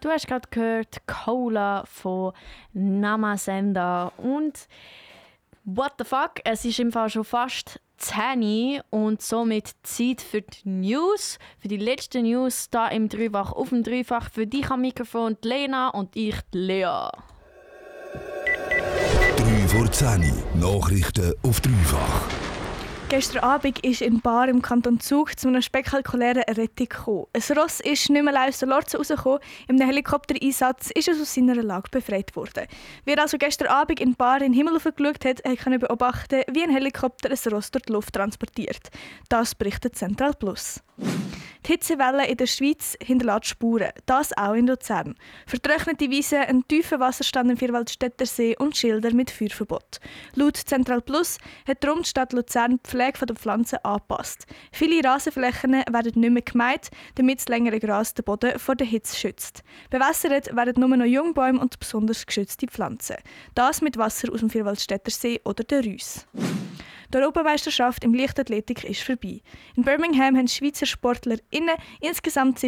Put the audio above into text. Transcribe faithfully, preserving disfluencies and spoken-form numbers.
Du hast gerade gehört Cola von Namasenda und what the fuck, es ist im Fall schon fast zehn und somit Zeit für die News, für die letzten News da im Dreifach auf dem Dreifach. Für dich am Mikrofon die Lena und ich die Lea. drei vor zehn, Nachrichten auf Dreifach. Gestern Abend ist in Bar im Kanton Zug zu einer spektakulären Rettung gekommen. Ein Ross ist nicht mehr aus der Lorze rausgekommen. Im Helikoptereinsatz ist es aus seiner Lage befreit worden. Wer also gestern Abend in Bar in den Himmel geschaut hat, konnte beobachten, wie ein Helikopter ein Ross durch die Luft transportiert. Das berichtet Central Plus. Die Hitzewelle in der Schweiz hinterlässt Spuren, das auch in Luzern. Vertrocknete Wiesen, ein tiefer Wasserstand im Vierwaldstätter See und Schilder mit Feuerverbot. Laut Central Plus hat darum die Stadt Luzern die Pflege der Pflanzen angepasst. Viele Rasenflächen werden nicht mehr gemäht, damit das längere Gras den Boden vor der Hitze schützt. Bewässert werden nur noch Jungbäume und besonders geschützte Pflanzen. Das mit Wasser aus dem Vierwaldstätter See oder der Reuss. Die Europameisterschaft im Leichtathletik ist vorbei. In Birmingham haben die Schweizer SportlerInnen insgesamt